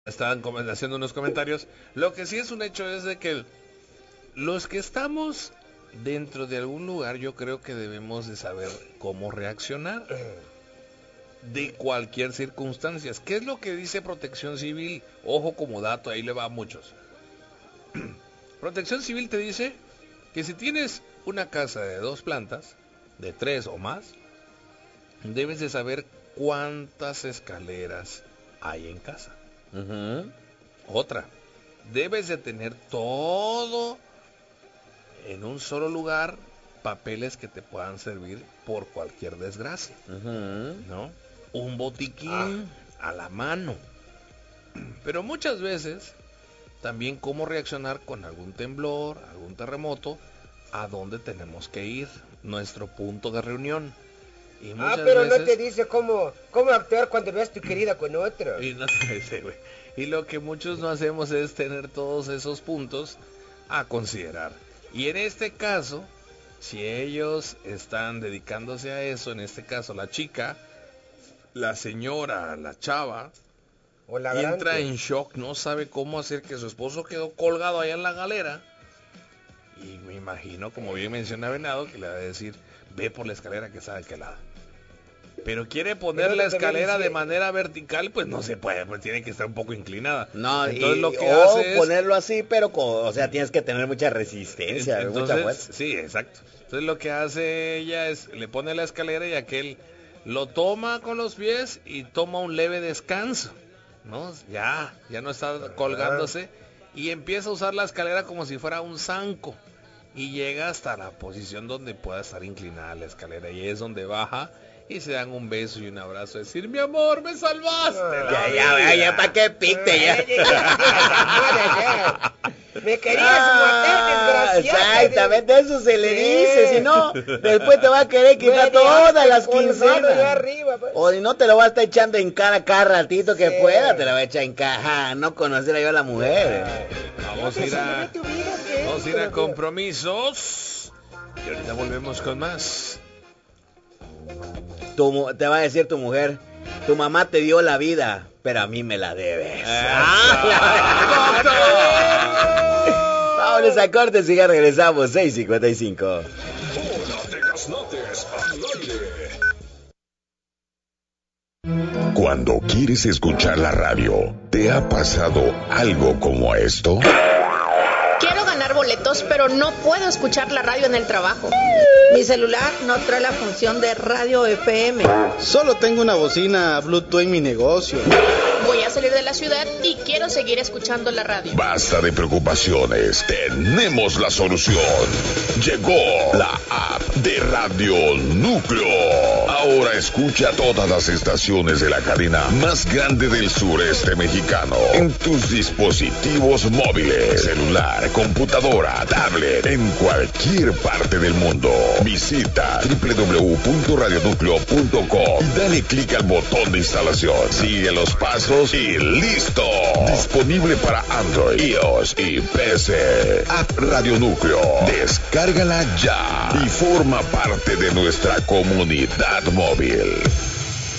estaban haciendo unos comentarios. Lo que sí es un hecho es de que los que estamos dentro de algún lugar, yo creo que debemos de saber cómo reaccionar de cualquier circunstancia. ¿Qué es lo que dice Protección Civil? Ojo como dato, ahí le va a muchos. Protección Civil te dice que si tienes una casa de 2 plantas, de 3 o más, debes de saber cuántas escaleras hay en casa. Otra, debes de tener todo en un solo lugar, papeles que te puedan servir por cualquier desgracia, ¿no? Un botiquín a la mano. Pero muchas veces también cómo reaccionar con algún temblor, algún terremoto, a dónde tenemos que ir, nuestro punto de reunión. Y pero veces, no te dice cómo actuar cuando veas tu querida con otro. Y no te dice, güey. Y lo que muchos no hacemos es tener todos esos puntos a considerar. Y en este caso, si ellos están dedicándose a eso, en este caso la chica, la señora, la chava, entra en shock, no sabe cómo hacer, que su esposo quedó colgado allá en la galera. Y me imagino, como bien menciona Venado, que le va a decir, ve por la escalera que está de aquel lado. Pero quiere poner la escalera de manera vertical, pues no se puede, pues tiene que estar un poco inclinada. No, entonces lo que hace es ponerlo así, pero tienes que tener mucha resistencia, entonces, mucha fuerza. Sí, exacto. Entonces lo que hace ella es, le pone la escalera y aquel lo toma con los pies y toma un leve descanso, ¿no? Ya no está colgándose y empieza a usar la escalera como si fuera un zanco y llega hasta la posición donde pueda estar inclinada la escalera y es donde baja. Y se dan un beso y un abrazo, decir, mi amor, me salvaste. Ya, ¿para qué picte ya? Me querías matar, desgraciado. Exactamente, eso se le dice, si no, después te va a querer quitar todas las quincenas. O si no, te lo va a estar echando en cara cada ratito que pueda, te la va a echar en cara. No conocer yo a la mujer. Vamos a ir a compromisos. Y ahorita volvemos con más. Te va a decir tu mujer, tu mamá te dio la vida, pero a mí me la debes. Vámonos a cortes y ya regresamos, 6:55. Cuando quieres escuchar la radio, ¿te ha pasado algo como esto? Quiero ganar boletos, pero no puedo escuchar la radio en el trabajo. Mi celular no trae la función de radio FM. Solo tengo una bocina Bluetooth en mi negocio. Voy a salir de la ciudad y quiero seguir escuchando la radio. Basta de preocupaciones, tenemos la solución. Llegó la app de Radio Núcleo. Ahora escucha todas las estaciones de la cadena más grande del sureste mexicano en tus dispositivos móviles, celular, computadora, tablet, en cualquier parte del mundo. Visita www.radionucleo.com y dale clic al botón de instalación. Sigue los pasos y listo. Disponible para Android, iOS y PC. App Radio Núcleo. Descárgala ya y forma parte de nuestra comunidad móvil.